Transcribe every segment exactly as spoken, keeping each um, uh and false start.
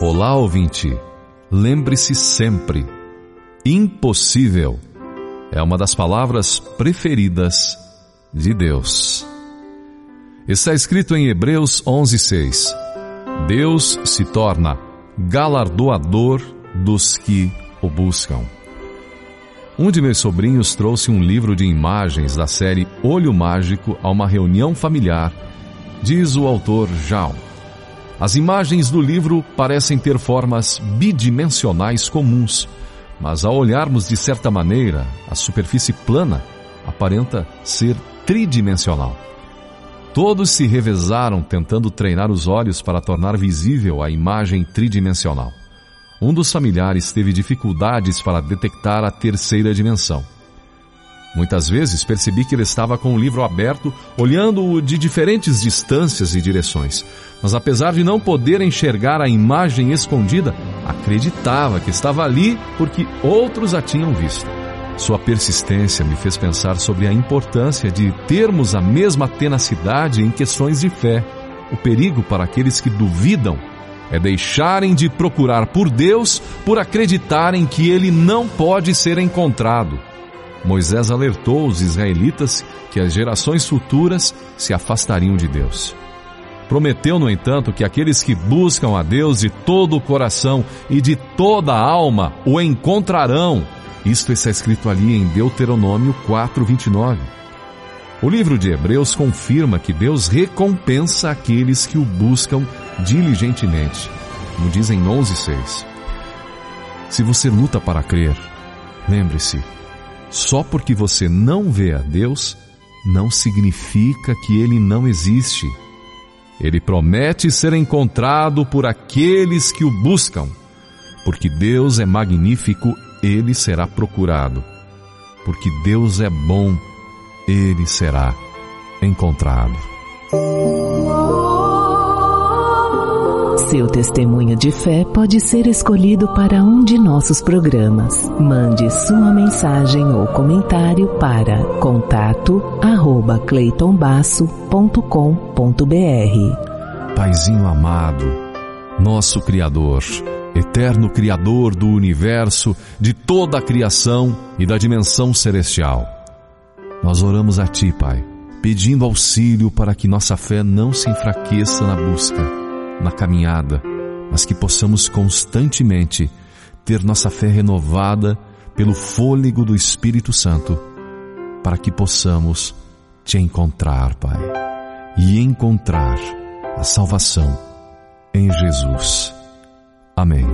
Olá, ouvinte. Lembre-se sempre, impossível é uma das palavras preferidas de Deus. Está escrito em Hebreus onze, seis. Deus se torna galardoador dos que o buscam. Um de meus sobrinhos trouxe um livro de imagens da série Olho Mágico a uma reunião familiar, diz o autor Jal. As imagens do livro parecem ter formas bidimensionais comuns, mas ao olharmos de certa maneira, a superfície plana aparenta ser tridimensional. Todos se revezaram tentando treinar os olhos para tornar visível a imagem tridimensional. Um dos familiares teve dificuldades para detectar a terceira dimensão. Muitas vezes percebi que ele estava com o livro aberto, olhando-o de diferentes distâncias e direções. Mas apesar de não poder enxergar a imagem escondida, acreditava que estava ali porque outros a tinham visto. Sua persistência me fez pensar sobre a importância de termos a mesma tenacidade em questões de fé. O perigo para aqueles que duvidam é deixarem de procurar por Deus por acreditarem que Ele não pode ser encontrado. Moisés alertou os israelitas que as gerações futuras se afastariam de Deus. Prometeu, no entanto, que aqueles que buscam a Deus de todo o coração e de toda a alma o encontrarão. Isto está escrito ali em Deuteronômio quatro, vinte e nove. O livro de Hebreus confirma que Deus recompensa aqueles que o buscam diligentemente, como diz em onze, seis. Se você luta para crer, lembre-se, só porque você não vê a Deus, não significa que Ele não existe. Ele promete ser encontrado por aqueles que o buscam. Porque Deus é magnífico, Ele será procurado. Porque Deus é bom, Ele será encontrado. Seu testemunho de fé pode ser escolhido para um de nossos programas. Mande sua mensagem ou comentário para contato arroba cleiton basso ponto com ponto br. Paizinho amado, nosso Criador, eterno Criador do universo, de toda a criação e da dimensão celestial, nós oramos a Ti, Pai, pedindo auxílio para que nossa fé não se enfraqueça na busca, na caminhada, mas que possamos constantemente ter nossa fé renovada pelo fôlego do Espírito Santo, para que possamos Te encontrar, Pai, e encontrar a salvação em Jesus. Amém.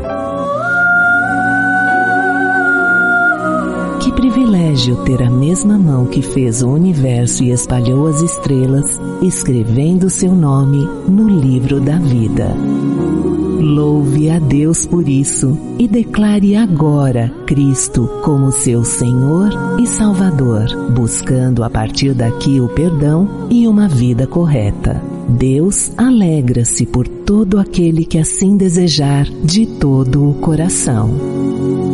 Que privilégio ter a mesma mão que fez o universo e espalhou as estrelas, escrevendo seu nome no livro da vida. Louve a Deus por isso e declare agora Cristo como seu Senhor e Salvador, buscando a partir daqui o perdão e uma vida correta. Deus alegra-se por todo aquele que assim desejar de todo o coração.